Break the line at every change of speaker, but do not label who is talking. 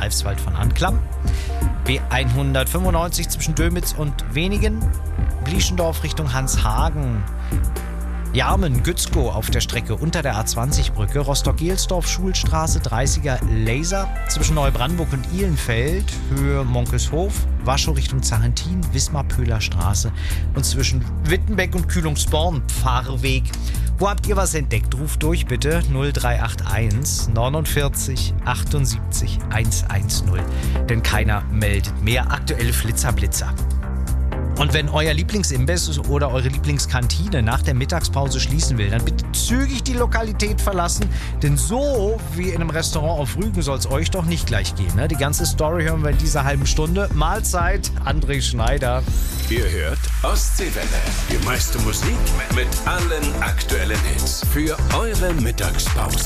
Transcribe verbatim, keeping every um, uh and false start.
Greifswald von Anklam. B hundertfünfundneunzig zwischen Dömitz und Wenigen. Blieschendorf Richtung Hanshagen. Jarmen, Gützkow auf der Strecke unter der A zwanzig Brücke. Rostock-Gelsdorf, Schulstraße, dreißiger Laser. Zwischen Neubrandenburg und Ihlenfeld, Höhe Monkeshof. Waschow Richtung Zarentin, Wismar-Pöhler Straße. Und zwischen Wittenbeck und Kühlungsborn, Pfarrweg. Wo habt ihr was entdeckt? Ruft durch bitte null drei acht eins neunundvierzig achtundsiebzig hundertzehn. Denn keiner meldet mehr. Aktuelle Flitzerblitzer. Und wenn euer Lieblingsimbiss oder eure Lieblingskantine nach der Mittagspause schließen will, dann bitte zügig die Lokalität verlassen. Denn so wie in einem Restaurant auf Rügen soll es euch doch nicht gleich gehen. Ne? Die ganze Story hören wir in dieser halben Stunde. Mahlzeit, André Schneider.
Ihr hört Ostseewelle. Die meiste Musik mit allen aktuellen Hits für eure Mittagspause.